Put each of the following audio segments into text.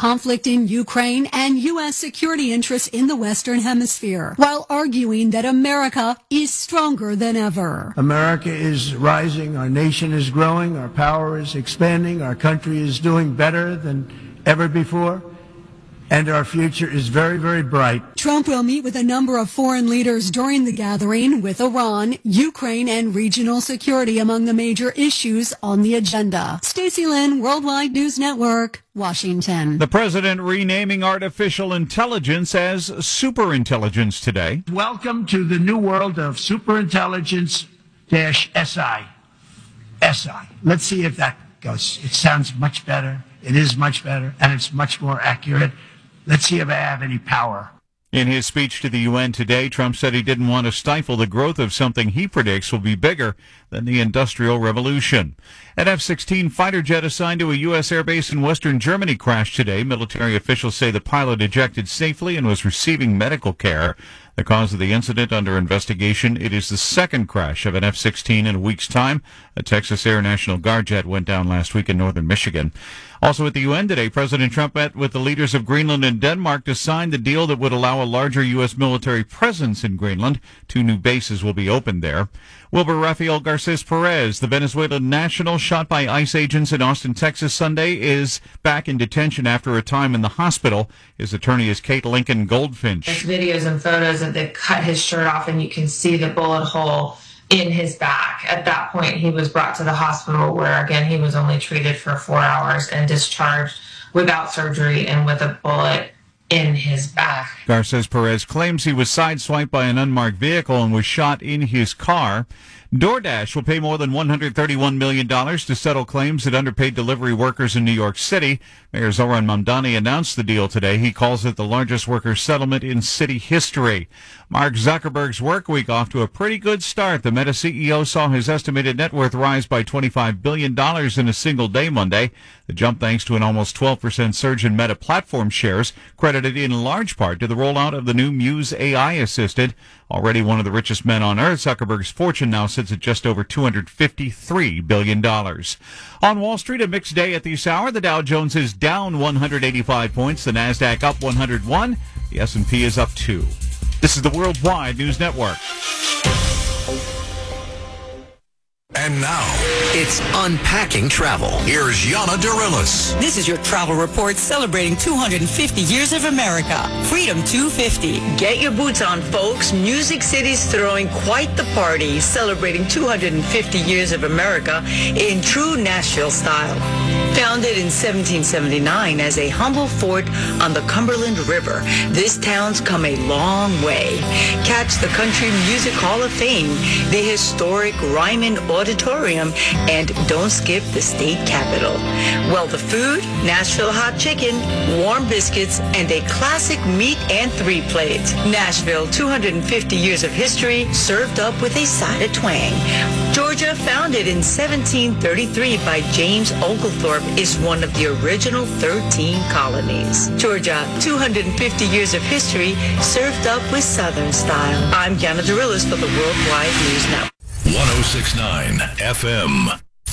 conflict in Ukraine and U.S. security interests in the Western Hemisphere, while arguing that America is stronger than ever. America is rising, our nation is growing, our power is expanding, our country is doing better than ever before, and our future is very, very bright. Trump will meet with a number of foreign leaders during the gathering, with Iran, Ukraine, and regional security among the major issues on the agenda. Stacey Lynn, Worldwide News Network, Washington. The president renaming artificial intelligence as superintelligence today. Welcome to the new world of superintelligence-SI. SI. Let's see if that goes. It sounds much better. It is much better, and it's much more accurate. Let's see if I have any power. In his speech to the UN today, Trump said he didn't want to stifle the growth of something he predicts will be bigger than the Industrial Revolution. An F-16 fighter jet assigned to a U.S. airbase in western Germany crashed today. Military officials say the pilot ejected safely and was receiving medical care. The cause of the incident under investigation. It is the second crash of an F-16 in a week's time. A Texas Air National Guard jet went down last week in northern Michigan. Also at the UN today, President Trump met with the leaders of Greenland and Denmark to sign the deal that would allow a larger U.S. military presence in Greenland. 2 new bases will be opened there. Wilbur Rafael Garces Perez, the Venezuelan national shot by ICE agents in Austin, Texas Sunday, is back in detention after a time in the hospital. His attorney is Kate Lincoln Goldfinch. There's videos and photos that they cut his shirt off and you can see the bullet hole in his back. At that point, he was brought to the hospital where, again, he was only treated for 4 hours and discharged without surgery and with a bullet in his back. Garces Perez claims he was sideswiped by an unmarked vehicle and was shot in his car. DoorDash will pay more than $131 million to settle claims that underpaid delivery workers in New York City. Mayor Zoran Mamdani announced the deal today. He calls it the largest worker settlement in city history. Mark Zuckerberg's work week off to a pretty good start. The Meta CEO saw his estimated net worth rise by $25 billion in a single day Monday. The jump thanks to an almost 12% surge in Meta platform shares, credited in large part to the rollout of the new Muse AI assistant. Already one of the richest men on earth, Zuckerberg's fortune now sits at just over $253 billion. On Wall Street, a mixed day at this hour. The Dow Jones is down 185 points. The NASDAQ up 101. The S&P is up 2. This is the Worldwide News Network. And now, it's Unpacking Travel. Here's Yana Dirilis. This is your travel report celebrating 250 years of America. Freedom 250. Get your boots on, folks. Music City's throwing quite the party, celebrating 250 years of America in true Nashville style. Founded in 1779 as a humble fort on the Cumberland River, this town's come a long way. Catch the Country Music Hall of Fame, the historic Ryman Auditorium, and don't skip the state capitol. Well, the food, Nashville hot chicken, warm biscuits, and a classic meat and 3-plate. Nashville, 250 years of history, served up with a side of twang. Georgia, founded in 1733 by James Oglethorpe, is one of the original 13 colonies. Georgia, 250 years of history, served up with Southern style. I'm Yana Dirilis for the Worldwide News Network. 106.9 FM.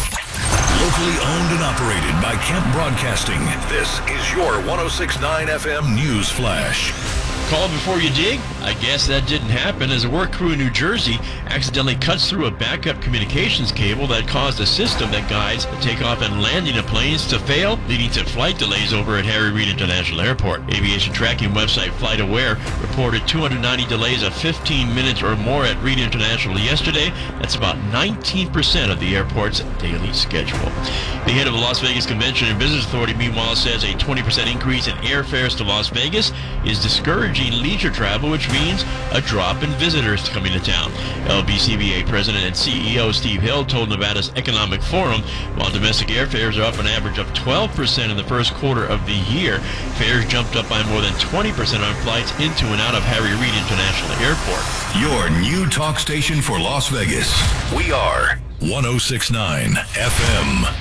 Locally owned and operated by Kemp Broadcasting. This is your 106.9 FM News Flash. Call before you dig? I guess that didn't happen as a work crew in New Jersey accidentally cuts through a backup communications cable that caused a system that guides the takeoff and landing of planes to fail, leading to flight delays over at Harry Reid International Airport. Aviation tracking website FlightAware reported 290 delays of 15 minutes or more at Reid International yesterday. That's about 19% of the airport's daily schedule. The head of the Las Vegas Convention and Visitors Authority, meanwhile, says a 20% increase in airfares to Las Vegas is discouraging leisure travel, which means a drop in visitors coming to town. LVCVA President and CEO Steve Hill told Nevada's Economic Forum while domestic airfares are up an average of 12% in the first quarter of the year, fares jumped up by more than 20% on flights into and out of Harry Reid International Airport. Your new talk station for Las Vegas. We are 106.9 FM.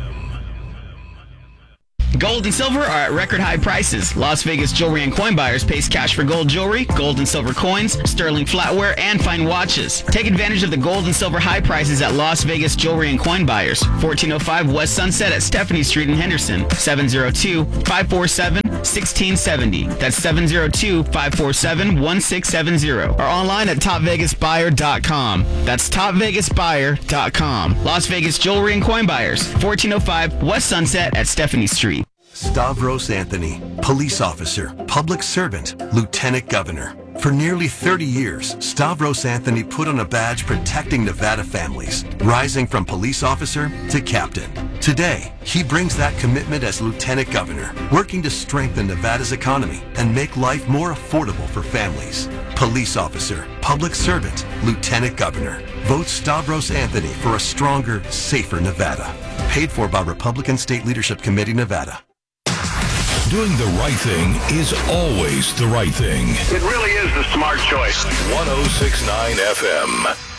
Gold and silver are at record high prices. Las Vegas jewelry and coin buyers pays cash for gold jewelry, gold and silver coins, sterling flatware, and fine watches. Take advantage of the gold and silver high prices at Las Vegas jewelry and coin buyers. 1405 West Sunset at Stephanie Street in Henderson. 702-547-0000. 702-547-1670. That's 702-547-1670. Or online at topvegasbuyer.com. That's topvegasbuyer.com. Las Vegas Jewelry and Coin Buyers, 1405 West Sunset at Stephanie Street. Stavros Anthony, police officer, public servant, lieutenant governor. For nearly 30 years, Stavros Anthony put on a badge protecting Nevada families, rising from police officer to captain. Today, he brings that commitment as lieutenant governor, working to strengthen Nevada's economy and make life more affordable for families. Police officer, public servant, lieutenant governor. Vote Stavros Anthony for a stronger, safer Nevada. Paid for by Republican State Leadership Committee, Nevada. Doing the right thing is always the right thing. It really is the smart choice. 106.9 FM.